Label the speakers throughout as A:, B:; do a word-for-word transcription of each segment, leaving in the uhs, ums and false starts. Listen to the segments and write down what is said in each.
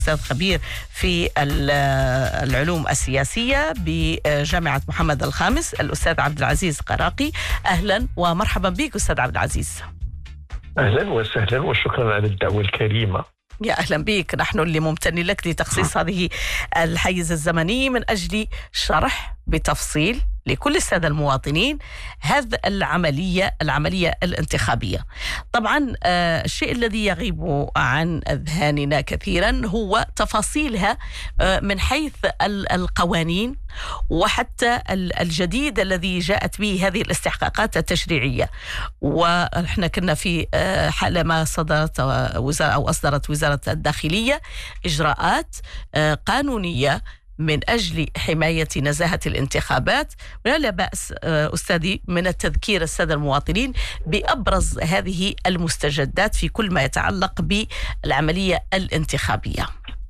A: أستاذ خبير في العلوم السياسية بجامعة محمد الخامس، الأستاذ عبد العزيز قراقي. أهلا ومرحبا بك أستاذ عبد العزيز.
B: أهلا وسهلا وشكرا على الدعوة الكريمة.
A: يا أهلا بك، نحن اللي ممتنين لك لتخصيص هذه الحيز الزمني من أجل شرح بتفصيل لكل السادة المواطنين هذه العملية العملية الانتخابية. طبعا آه الشيء الذي يغيب عن أذهاننا كثيرا هو تفاصيلها آه من حيث القوانين وحتى الجديد الذي جاءت به هذه الاستحقاقات التشريعية. ونحن كنا في آه حال ما صدرت وزارة أو أصدرت وزارة الداخلية إجراءات آه قانونية من أجل حماية نزاهة الانتخابات، ولا بأس أستاذي من التذكير السادة المواطنين بأبرز هذه المستجدات في كل ما يتعلق بالعملية الانتخابية.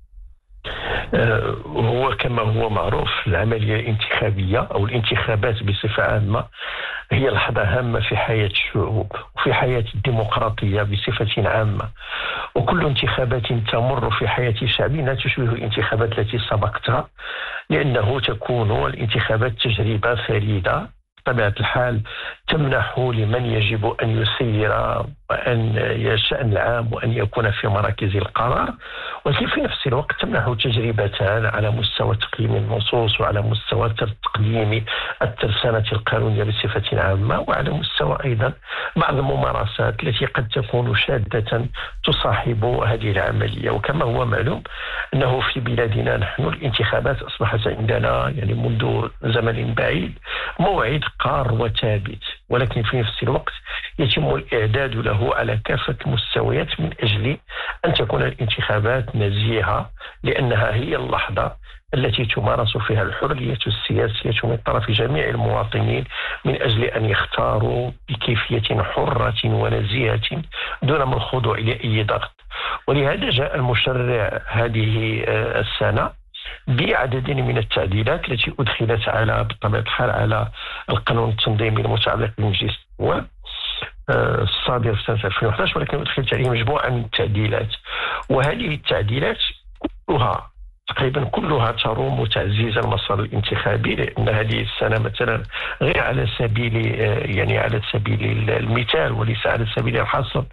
B: هو كما هو معروف العملية الانتخابية أو الانتخابات بصفة عامة هي لحظة هامة في حياة الشعوب وفي حياة الديمقراطية بصفة عامة، وكل انتخابات تمر في حياة شعبنا تشبه الانتخابات التي سبقتها، لأنه تكون الانتخابات تجربة فريدة بطبيعة الحال تمنح لمن يجب أن يسير وأن يشأن العام وأن يكون في مراكز القرار، ولكن في نفس الوقت تمنح تجربتان على مستوى تقييم النصوص وعلى مستوى تقييم الترسانة القانونية بصفة عامة، وعلى مستوى أيضا بعض الممارسات التي قد تكون شاذة تصاحب هذه العملية. وكما هو معلوم أنه في بلادنا نحن الانتخابات أصبحت عندنا يعني منذ زمن بعيد موعد قار وثابت، ولكن في نفس الوقت يتم الإعداد له على كافة المستويات من أجل أن تكون الانتخابات نزيهة، لأنها هي اللحظة التي تمارس فيها الحرية السياسية من طرف جميع المواطنين من أجل أن يختاروا بكيفية حرة ونزيهة دون من الخضوع إلى أي ضغط. ولهذا جاء المشرع هذه السنة بعدد من التعديلات التي أدخلت على بطبيعة الحال على القانون التنظيمي المتعلق بمجلس النواب الصادر في سنة ألفين وأحد عشر، ولكن أدخلت عليه مجموعة من التعديلات، وهذه التعديلات كلها تقريبا كلها تروم تعزيز المسار الانتخابي، لأن هذه السنة مثلا غير على سبيل يعني على سبيل المثال وليس على سبيل الحصر،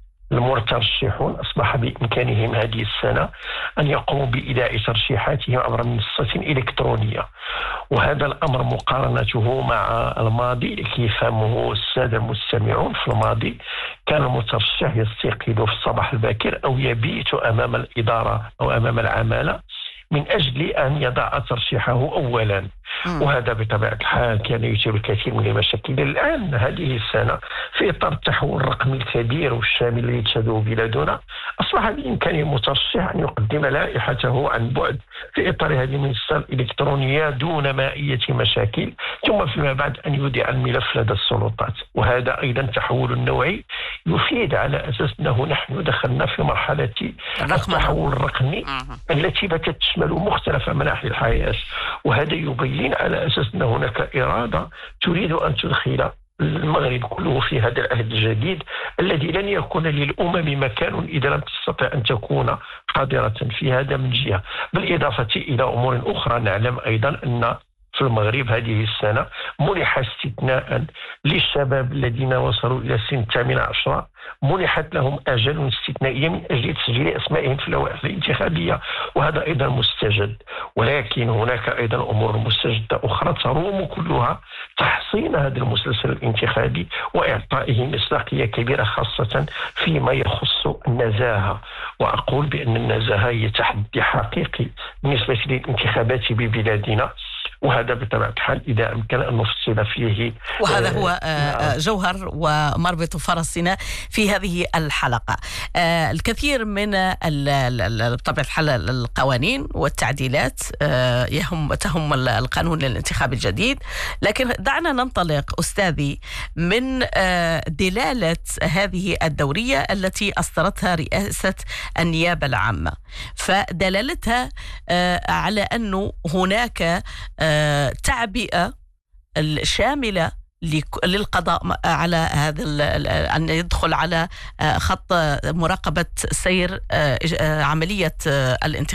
B: المترشحون أصبح بإمكانهم هذه السنة أن يقوموا بإيداع ترشيحاتهم عبر منصة إلكترونية، وهذا الأمر مقارنته مع الماضي لكي يفهمه السادة المستمعون. في الماضي كان المترشح يستيقظ في الصباح الباكر أو يبيت أمام الإدارة أو أمام العمالة من أجل أن يضع ترشيحه أولا، وهذا بطبيعة الحال كان يثير الكثير من المشاكل. الآن هذه السنة في إطار التحول الرقمي الكبير والشامل الذي تشهده بلادنا أصبح بإمكان المترشح أن يقدم لائحته عن بعد في إطار هذه المنصة الإلكترونية دون ما أي مشاكل، ثم فيما بعد أن يودع الملف لدى السلطات. وهذا أيضا تحول نوعي يفيد على أساس أنه نحن دخلنا في مرحلة التحول الرقمي التي باتت تشمل مختلف مناحي الحياة، وهذا يبين على أساس أن هناك إرادة تريد أن تدخل المغرب كله في هذا العهد الجديد الذي لن يكون للأمم مكان إذا لم تستطع أن تكون حاضرة في هذا من جهة. بالإضافة إلى أمور أخرى، نعلم أيضا أن في المغرب هذه السنة منح استثناء للشباب الذين وصلوا إلى سن الثامنة عشرة، منحت لهم أجل استثنائية من أجل تسجيل أسمائهم في اللوائح الانتخابية، وهذا أيضا مستجد. ولكن هناك أيضا أمور مستجدة أخرى تروم كلها تحصين هذا المسلسل الانتخابي وإعطائه مصداقية كبيرة، خاصة فيما يخص النزاهة. وأقول بأن النزاهة هي تحدي حقيقي بالنسبة للانتخابات ببلادنا، وهذا بطبيعة الحال إذا أمكن أن نفصل فيه.
A: وهذا هو جوهر ومربط فرسنا في هذه الحلقة. الكثير من بطبيعة الحال القوانين والتعديلات يهم تهم القانون الانتخابي الجديد، لكن دعنا ننطلق أستاذي من دلالة هذه الدورية التي أصدرتها رئاسة النيابة العامة، فدلالتها على أنه هناك تعبئة الشاملة للقضاء على هذا أن يدخل على خط مراقبة سير عملية الانتخابات